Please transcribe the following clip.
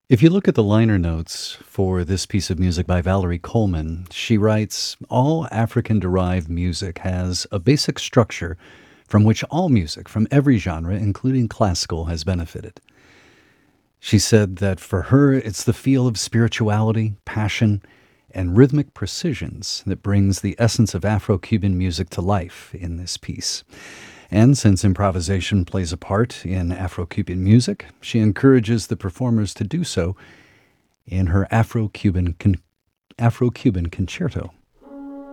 If you look at the liner notes for this piece of music by Valerie Coleman, she writes, all African derived music has a basic structure from which all music from every genre, including classical, has benefited. She said that for her, it's the feel of spirituality, passion, and rhythmic precisions that brings the essence of Afro Cuban music to life in this piece. And since improvisation plays a part in Afro Cuban music, she encourages the performers to do so in her Afro Cuban concerto.